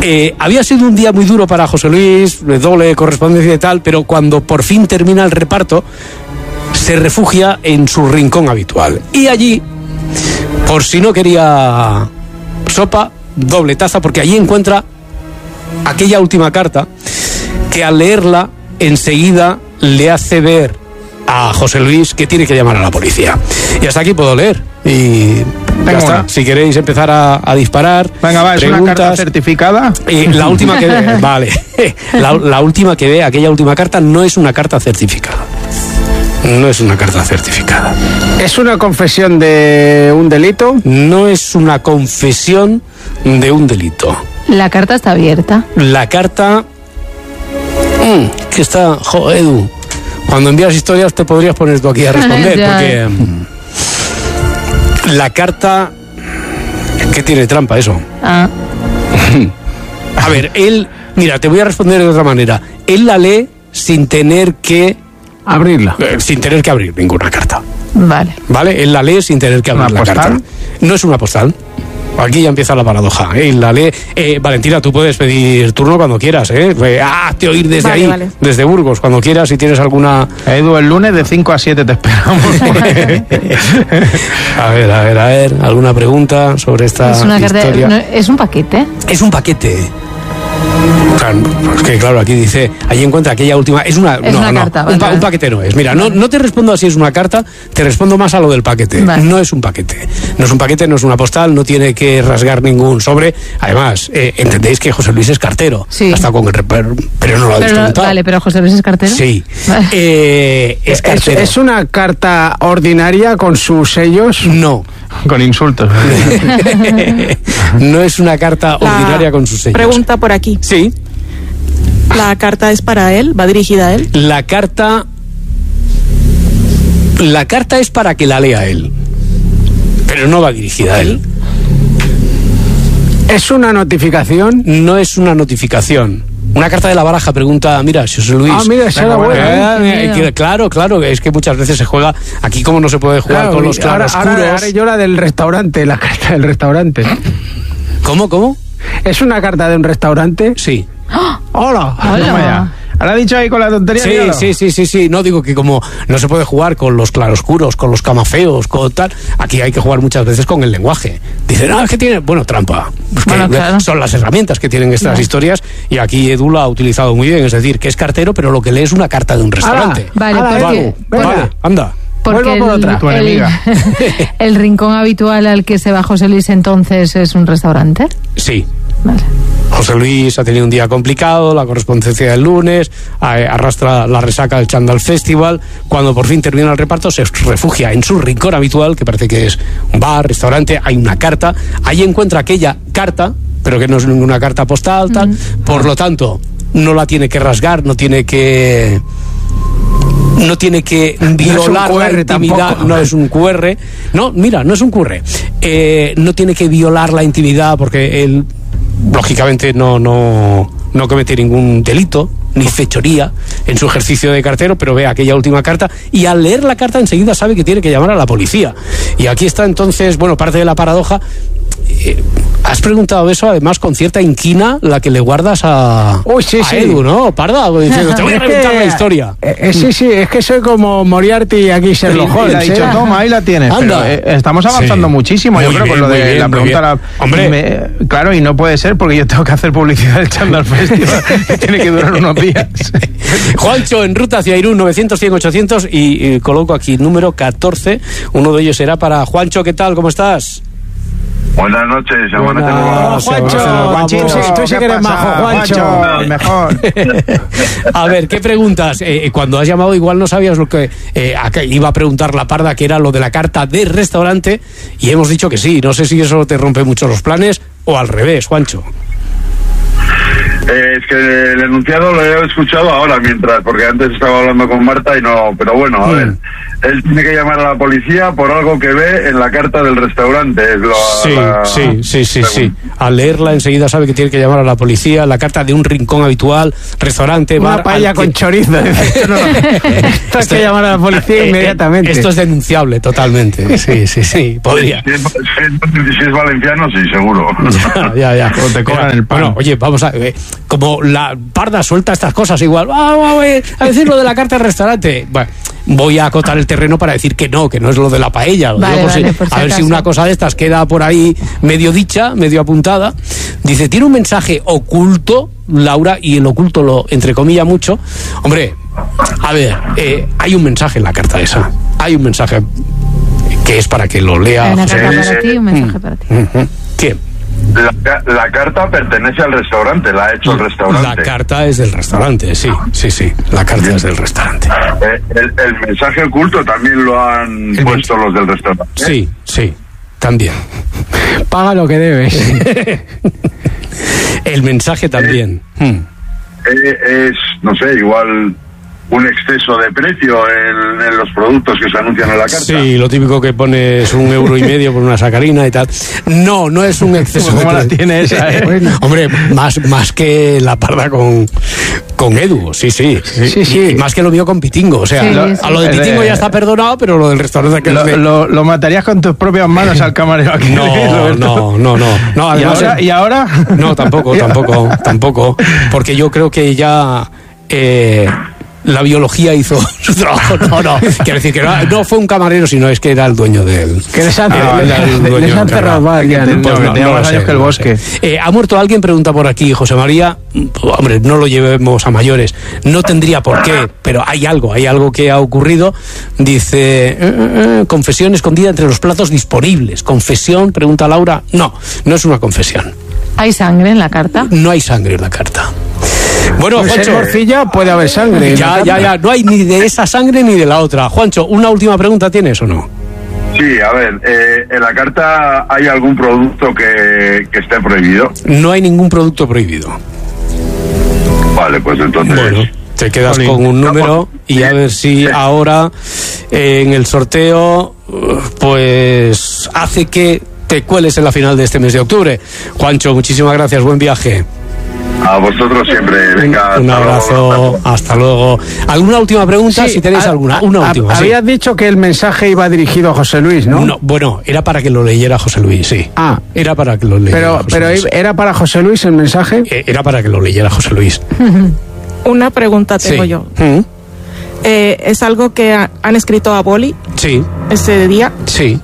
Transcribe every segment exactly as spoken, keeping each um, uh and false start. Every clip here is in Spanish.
Eh, había sido un día muy duro para José Luis, de doble correspondencia y tal, pero cuando por fin termina el reparto, se refugia en su rincón habitual. Y allí, por si no quería sopa, doble taza, porque allí encuentra aquella última carta que al leerla enseguida le hace ver a José Luis que tiene que llamar a la policía. Y hasta aquí puedo leer. Y ya está. Una. Si queréis empezar a, a disparar. Venga, va, ¿es una carta certificada? Y la última que ve, vale. La, la última que ve, aquella última carta, no es una carta certificada. No es una carta certificada. ¿Es una confesión de un delito? No es una confesión de un delito. La carta está abierta. La carta... Mmm, que está... Jo, Edu, cuando envías historias te podrías poner tú aquí a responder, porque... La carta... ¿Qué tiene trampa eso? Ah. A ver, él... Mira, te voy a responder de otra manera. Él la lee sin tener que... Abrirla. Eh, sin tener que abrir ninguna carta. Vale. Vale, él la lee sin tener que abrir ¿Una la postal? carta. No es una postal. Aquí ya empieza la paradoja. ¿eh? Él la lee. Eh, Valentina, tú puedes pedir turno cuando quieras. ¿eh? Eh, ah, te oír desde vale, ahí, vale. desde Burgos, cuando quieras, si tienes alguna... Edu, el lunes de cinco a siete te esperamos. A ver, a ver, a ver. ¿Alguna pregunta sobre esta Es una carta, historia? no, es un paquete. Es un paquete. Claro, es que claro, aquí dice, ahí encuentra aquella última, es una, Es no, una no, carta, un, pa- vale. un paquete no es. Mira, no, no te respondo a si es una carta, te respondo más a lo del paquete. Vale. No es un paquete, no es un paquete, no es una postal, no tiene que rasgar ningún sobre. Además, eh, entendéis que José Luis es cartero, Sí. hasta con el reparo, pero no lo habéis Pero, preguntado. vale, pero José Luis es cartero. Sí, Vale. eh, es ¿Es, cartero. es una carta ordinaria con sus sellos? No, Con insultos. no es una carta La ordinaria con sus sellos. Pregunta por aquí. Sí. ¿La carta es para él? ¿Va dirigida a él? La carta... La carta es para que la lea él. Pero no va dirigida a él. ¿Es una notificación? No es una notificación. Una carta de la baraja pregunta, mira, José Luis. Ah, mira, esa era buena. Eh, eh, que- claro, claro, es que muchas veces se juega... Aquí como no se puede jugar Claro, con los y ahora, claroscuros... ahora, ahora yo la del restaurante, la carta del restaurante. ¿Cómo, cómo? ¿Es una carta de un restaurante? Sí. ¡Hola! Hola. Toma ya. Ahora ha dicho ahí con la tontería. Sí, míralo. sí, sí, sí, sí. No digo que como no se puede jugar con los claroscuros, con los camafeos, con tal, aquí hay que jugar muchas veces con el lenguaje. Dicen, ah, es que tiene, bueno, trampa. Pues que Bueno, claro. son las herramientas que tienen estas Claro. historias y aquí Edu lo ha utilizado muy bien, es decir, que es cartero, pero lo que lee es una carta de un restaurante. Vale, Ala, porque, Edu, porque- venga. Vale, anda. porque Vuelvo por el, otra. Tu el- enemiga. el rincón habitual al que se va José Luis entonces es un restaurante. Sí. Vale. José Luis ha tenido un día complicado, la correspondencia del lunes, eh, arrastra la resaca del Chandal Festival. Cuando por fin termina el reparto, se refugia en su rincón habitual, que parece que es un bar, restaurante, hay una carta. Ahí encuentra aquella carta, pero que no es ninguna carta postal, tal. Mm. Por lo tanto, no la tiene que rasgar, no tiene que... No tiene que violar Q la R intimidad, tampoco. no es un Q R. No, mira, no es un Q R. Eh, no tiene que violar la intimidad porque él, lógicamente, no, no, no comete ningún delito ni fechoría en su ejercicio de cartero, pero ve aquella última carta y al leer la carta enseguida sabe que tiene que llamar a la policía. Y aquí está entonces, bueno, parte de la paradoja. Eh, has preguntado eso además con cierta inquina la que le guardas a, Uy, sí, a sí. Edu, ¿no? Parda, diciendo, te voy a Es que- reventar la historia. Eh, eh, sí, sí, es que soy como Moriarty aquí Y, Sherlock y le ha Holmes. dicho, ¿eh? toma, ahí la tienes. Anda. Pero, eh, estamos avanzando Sí. muchísimo, yo Muy creo, bien, con lo muy de bien, la muy pregunta. bien. La, Hombre. me- claro, y no puede ser porque yo tengo que hacer publicidad del Chandal Festival, que tiene que durar unos días. Juancho, en ruta hacia Irún, novecientos, cien, ochocientos, y, y coloco aquí número catorce. Uno de ellos será para Juancho. ¿Qué tal? ¿Cómo estás? Buenas noches, Buenas. Amanece Juancho, Vamos. Juancho, sí, tú sí ¿qué que eres pasa, majo, Juancho. el mejor. A ver, ¿qué preguntas? Eh, cuando has llamado igual no sabías lo que eh, acá iba a preguntar la Parda, que era lo de la carta de restaurante, y hemos dicho que sí. No sé si eso te rompe mucho los planes o al revés, Juancho. Eh, es que el enunciado lo he escuchado ahora mientras, porque antes estaba hablando con Marta y no, pero bueno, a Mm. ver, él tiene que llamar a la policía por algo que ve en la carta del restaurante. Es lo, Sí, la, sí, sí, sí, sí. Al leerla enseguida sabe que tiene que llamar a la policía. La carta de un rincón habitual, restaurante, Una bar, paella al con que- chorizo. Esto, no, esto hay que llamar a la policía Eh, eh, inmediatamente. Esto es denunciable totalmente. Sí, sí, sí, podría. Si es, si es- si es valenciano, sí, seguro. Ya, ya, ya. O te cobran el pan. Bueno, oye, vamos a ver. Como la parda suelta estas cosas igual. Ah, vamos a decir lo de la carta del restaurante. Bueno, voy a acotar el terreno para decir que no, que no es lo de la paella. Lo Vale, digo por vale, si- por si a ver si acaso. una cosa de estas queda por ahí medio dicha, medio apuntada. Dice, tiene un mensaje oculto, Laura, y el oculto lo entrecomilla mucho. Hombre, a ver, eh, hay un mensaje en la carta esa. Hay un mensaje que es para que lo lea. Hay una José carta Luis. para ti y un mensaje para ti. Ujú. ¿Qué? La, ca- la carta pertenece al restaurante, la ha hecho el La restaurante. carta es del restaurante, sí, sí, sí. La carta es del restaurante. Eh, el, el mensaje oculto también lo han El puesto los del restaurante. Sí, sí, también. Paga lo que debes. El mensaje también. Hmm. Eh, es, no sé, igual un exceso de precio en, en los productos que se anuncian en la carta. Sí, lo típico que pones un euro y medio por una sacarina y tal. No, no es un exceso de ¿Cómo la precio. tiene esa, eh? Bueno. Hombre, más, más que la parda con, con Edu, sí, sí. Sí, sí. Y más que lo mío con Pitingo. O sea, Sí, lo- sí. a lo de Pitingo ya está perdonado, pero lo del restaurante que Lo, es de- lo- lo matarías con tus propias manos al camarero aquí. No, Roberto. no, no, no. no ¿Y además, ahora? ¿Y ahora? No, tampoco, tampoco, tampoco. Porque yo creo que ya eh, la biología hizo su trabajo. No, no. Quiero decir que no, no fue un camarero, sino es que era el dueño del. Que les han, Ah, les- era el les dueño han encargado. cerrado bar ya, ¿no? No, que tenía lo más sé, años que el no lo bosque. sé. Eh, ha muerto alguien, pregunta por aquí, José María. Hombre, no lo llevemos a mayores. No tendría por qué, pero hay algo, hay algo que ha ocurrido. Dice, eh, eh, eh, confesión escondida entre los platos disponibles. ¿Confesión? Pregunta Laura. No, no es una confesión. ¿Hay sangre en la carta? No hay sangre en la carta. Bueno, Pues en Juancho. morcilla puede haber sangre. en la Ya, carta. ya, ya. No hay ni de esa sangre ni de la otra. Juancho, una última pregunta tienes o no. Sí, a ver, eh, en la carta hay algún producto que, que esté prohibido. No hay ningún producto prohibido. Vale, pues entonces... Bueno, te quedas Jolín. con un número y a ver si ahora eh, en el sorteo uh, pues hace que te cueles en la final de este mes de octubre. Juancho, muchísimas gracias, buen viaje. A vosotros siempre, venga. Un hasta luego. abrazo, hasta luego. ¿Alguna última pregunta? Sí, si tenéis a- alguna, a- una a- última. sí. Habías dicho que el mensaje iba dirigido a José Luis, ¿no? No, bueno, era para que lo leyera José Luis, sí. Ah. Era para que lo leyera Pero, José pero Luis. ¿era para José Luis el mensaje? Eh, Era para que lo leyera José Luis. Una pregunta tengo Sí. yo. Mm, Eh, ¿Es algo que ha- han escrito a boli Sí, ese día? sí.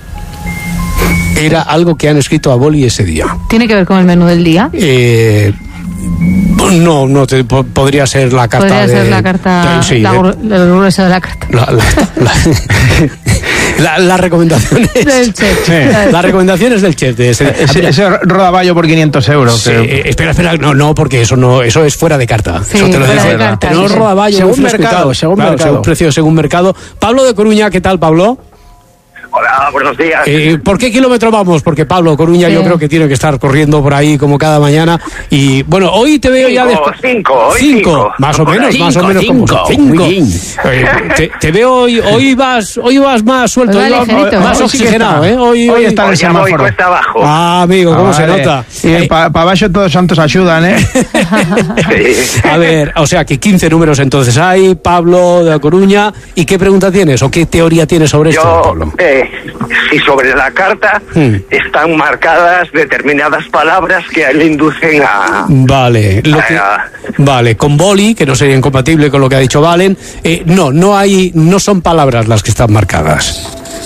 Era algo que han escrito a Boli ese día. ¿Tiene que ver con el menú del día? Eh, no, no, te- po- podría ser la carta Podría de... ser la carta, de- sí, la, de- gru- el grueso de la carta. la, la, la- la- las recomendaciones. Del chef. Las recomendaciones del chef de ese día. Ese, ese rodaballo por quinientos euros. Sí, pero- eh, espera, espera, no, no, porque eso no, eso es fuera de carta. Sí, eso te lo fuera digo. de carta, Tenemos sí, sí. rodaballo Según muy fresco y mercado, tal. según Claro, mercado. según precio, según mercado. Pablo de Coruña, ¿qué tal, Pablo? Hola, buenos días. Eh, ¿Por qué kilómetro vamos? Porque Pablo Coruña Sí. yo creo que tiene que estar corriendo por ahí como cada mañana. Y bueno, hoy te veo ya Cinco, después. cinco, hoy cinco. Más o Por menos, ahí. más o menos como cinco. cinco. Muy bien. Eh, te, te veo hoy, hoy vas, hoy vas más suelto, Hoy va hoy vas ligerito. más Hoy sí que oxigenado, está. ¿eh? Hoy, Hoy está en el Hoy ya voy semáforo. cuesta abajo. Ah, amigo, ¿cómo Ah, se vale. nota? Y Eh, para abajo todos los santos ayudan, ¿eh? Sí. A ver, o sea que quince números entonces hay, Pablo de La Coruña. ¿Y qué pregunta tienes o qué teoría tienes sobre esto, Yo, Pablo? eh, si sobre la carta Hmm. están marcadas determinadas palabras que le inducen a... Vale, lo que- Ah. vale, con boli, que no sería incompatible con lo que ha dicho Valen. Eh, no, no hay, no son palabras las que están marcadas.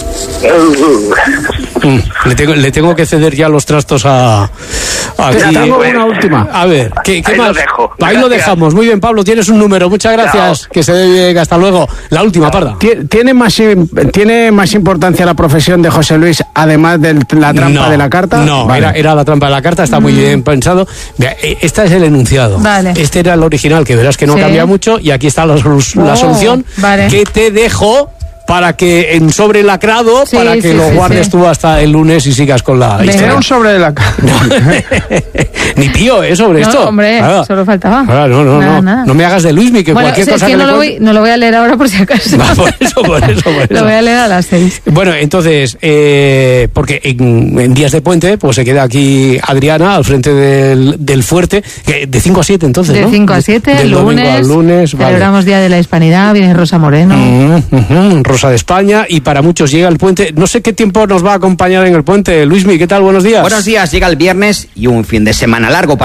Mm, le, tengo, le tengo que ceder ya los trastos a... aquí. Te- tengo pues, una última. A ver, ¿qué, qué Ahí más? lo dejo. Ahí lo Gracias. dejamos. Muy bien, Pablo, tienes un número. Muchas gracias. Chao. Que se dé bien. Hasta luego. La última, Parda. Tie- ¿Tiene más, im- ¿Tiene más importancia la profesión de José Luis, además de la trampa No, de la carta? No, Vale. era, era la trampa de la carta, está muy bien pensado. Vea, eh, esta es el enunciado. Vale. Este era el original, que verás que no Sí. cambia mucho, y aquí está la, solu- la Oh, solución vale. que te dejo para que en sobre lacrado, Sí, para que sí, lo sí, guardes sí. tú hasta el lunes y sigas con la Venga. historia. Era un sobre de la cara. Ni pío, ¿eh? Sobre No, esto. hombre, Nada. solo faltaba. Nada, no, no, Nada, no. nada. No me hagas de Luismi, que Bueno, cualquier si es cosa que que no le lo, cuente- voy, no lo voy a leer ahora por si acaso. Va, por eso, por eso, por eso. Lo voy a leer a las seis. Bueno, entonces, eh, porque en, en días de puente, pues se queda aquí Adriana al frente del, del fuerte, que de cinco a siete entonces, De ¿no? cinco a siete, Del domingo lunes, al lunes, vale. celebramos Día de la Hispanidad, viene Rosa Moreno. Mm, ujú, Rosa de España, y para muchos llega el puente. No sé qué tiempo nos va a acompañar en el puente. Luismi, ¿qué tal? Buenos días. Buenos días, llega el viernes y un fin de semana largo.